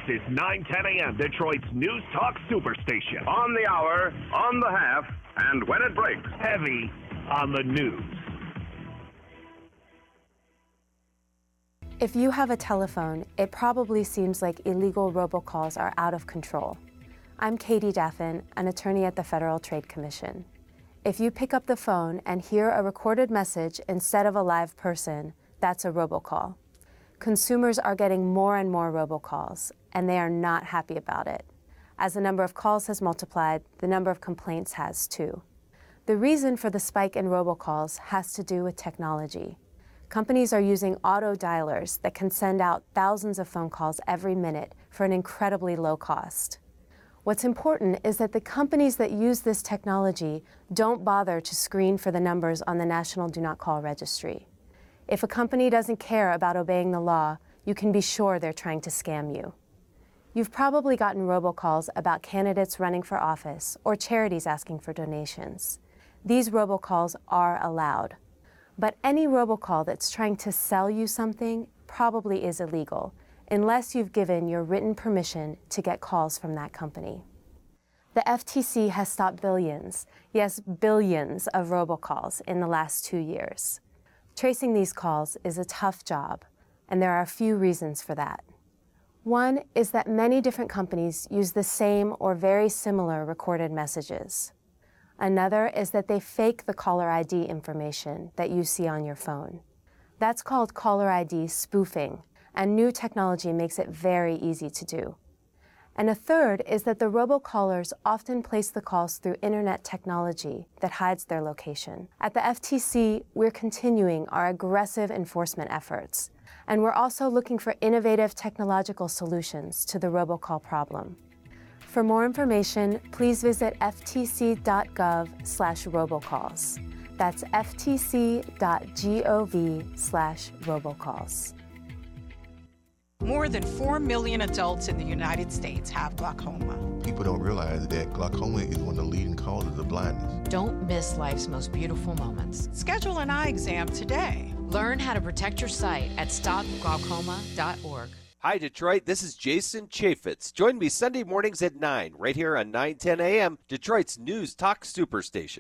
is 910 a.m., Detroit's News Talk Superstation. On the hour, on the half, and when it breaks. Heavy on the news. If you have a telephone, it probably seems like illegal robocalls are out of control. I'm Katie Daffin, an attorney at the Federal Trade Commission. If you pick up the phone and hear a recorded message instead of a live person, that's a robocall. Consumers are getting more and more robocalls, and they are not happy about it. As the number of calls has multiplied, the number of complaints has too. The reason for the spike in robocalls has to do with technology. Companies are using auto dialers that can send out thousands of phone calls every minute for an incredibly low cost. What's important is that the companies that use this technology don't bother to screen for the numbers on the National Do Not Call Registry. If a company doesn't care about obeying the law, you can be sure they're trying to scam you. You've probably gotten robocalls about candidates running for office or charities asking for donations. These robocalls are allowed. But any robocall that's trying to sell you something probably is illegal, unless you've given your written permission to get calls from that company. The FTC has stopped billions, yes, billions of robocalls in the last 2 years. Tracing these calls is a tough job, and there are a few reasons for that. One is that many different companies use the same or very similar recorded messages. Another is that they fake the caller ID information that you see on your phone. That's called caller ID spoofing, and new technology makes it very easy to do. And a third is that the robocallers often place the calls through internet technology that hides their location. At the FTC, we're continuing our aggressive enforcement efforts, and we're also looking for innovative technological solutions to the robocall problem. For more information, please visit ftc.gov/robocalls. That's ftc.gov/robocalls. More than 4 million adults in the United States have glaucoma. People don't realize that glaucoma is one of the leading causes of blindness. Don't miss life's most beautiful moments. Schedule an eye exam today. Learn how to protect your sight at stopglaucoma.org. Hi, Detroit. This is Jason Chaffetz. Join me Sunday mornings at 9, right here on 910 a.m., Detroit's News Talk Superstation.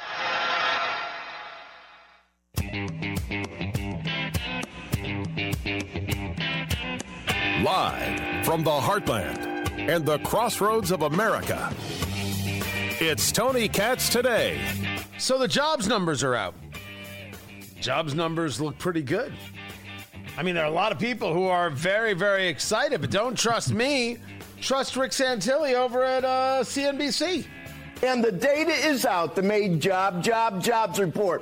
Live from the heartland and the crossroads of America, it's Tony Katz Today. So the jobs numbers are out. Jobs numbers look pretty good. I mean, there are a lot of people who are very, very excited, but don't trust me. Trust Rick Santilli over at CNBC. And the data is out, the May jobs report,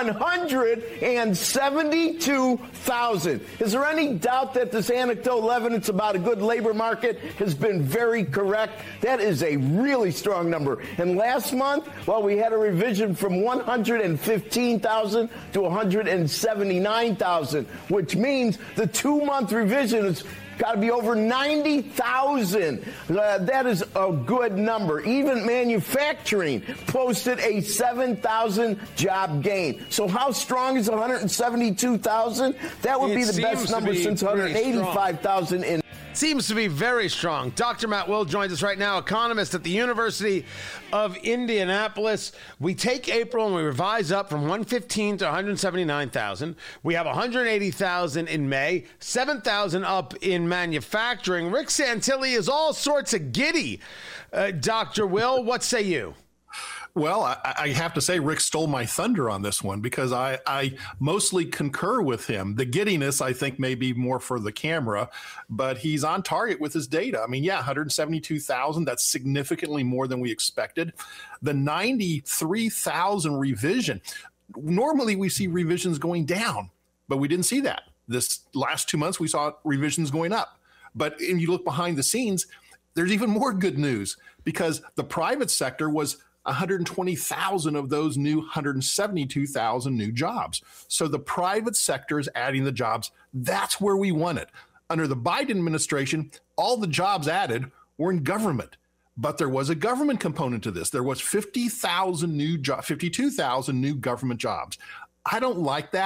172,000. Is there any doubt that this anecdotal evidence about a good labor market has been very correct? That is a really strong number. And last month, well, we had a revision from 115,000 to 179,000, which means the 2-month revision is got to be over 90,000. That is a good number. Even manufacturing posted a 7,000 job gain. So how strong is 172,000? That would be the best number since 185,000 in. Seems to be very strong. Dr. Matt Will joins us right now, economist at the University of Indianapolis. We take April and we revise up from 115 to 179,000. We have 180,000 in May, 7,000 up in manufacturing. Rick Santilli is all sorts of giddy. Dr. Will, what say you? Well, I have to say Rick stole my thunder on this one because I mostly concur with him. The giddiness, I think, may be more for the camera, but he's on target with his data. I mean, yeah, 172,000, that's significantly more than we expected. The 93,000 revision, normally we see revisions going down, but we didn't see that. This last 2 months, we saw revisions going up. But if you look behind the scenes, there's even more good news because the private sector was 120,000 of those new 172,000 new jobs. So the private sector is adding the jobs. That's where we want it. Under the Biden administration, all the jobs added were in government. But there was a government component to this. There was 52,000 new government jobs. I don't like that,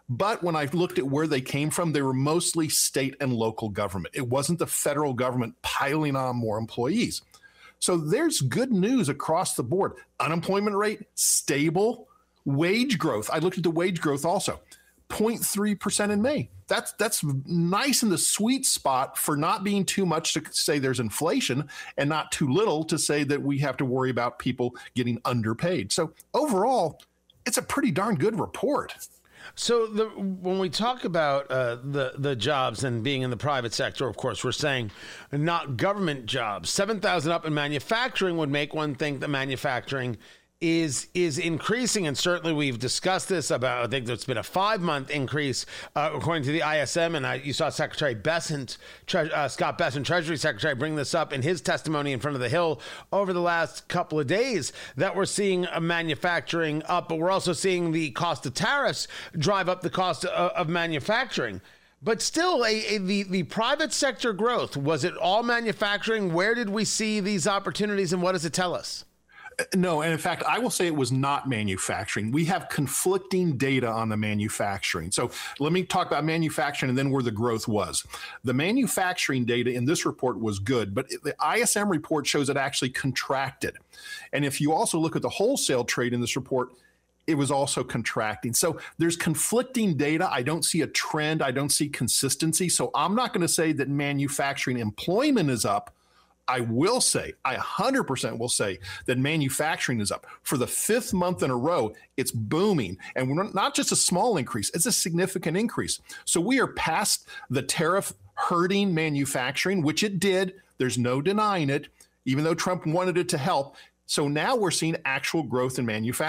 But when I looked at where they came from, they were mostly state and local government. It wasn't the federal government piling on more employees. So there's good news across the board. Unemployment rate, stable. Wage growth, I looked at the wage growth also, 0.3% in May. That's nice in the sweet spot for not being too much to say there's inflation and not too little to say that we have to worry about people getting underpaid. So overall, it's a pretty darn good report. So when we talk about the jobs and being in the private sector, of course, we're saying not government jobs. 7,000 up in manufacturing would make one think that manufacturing is increasing, and certainly we've discussed this about, I think there's been a 5-month increase according to the ISM, and you saw Secretary Bessent, Scott Bessent, Treasury Secretary, bring this up in his testimony in front of the Hill over the last couple of days, that we're seeing manufacturing up, but we're also seeing the cost of tariffs drive up the cost of manufacturing. But still, the private sector growth, was it all manufacturing? Where did we see these opportunities, and what does it tell us? No, and in fact, I will say it was not manufacturing. We have conflicting data on the manufacturing. So let me talk about manufacturing and then where the growth was. The manufacturing data in this report was good, but the ISM report shows it actually contracted. And if you also look at the wholesale trade in this report, it was also contracting. So there's conflicting data. I don't see a trend. I don't see consistency. So I'm not going to say that manufacturing employment is up. I will say, I 100% will say that manufacturing is up. For the 5th month in a row, it's booming. And we're not just a small increase, it's a significant increase. So we are past the tariff hurting manufacturing, which it did. There's no denying it, even though Trump wanted it to help. So now we're seeing actual growth in manufacturing.